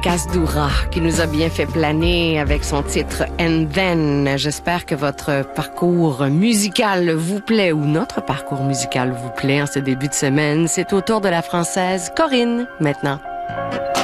Kasdoura qui nous a bien fait planer avec son titre And Then. J'espère que votre parcours musical vous plaît ou notre parcours musical vous plaît en ce début de semaine. C'est au tour de la Française Corinne maintenant.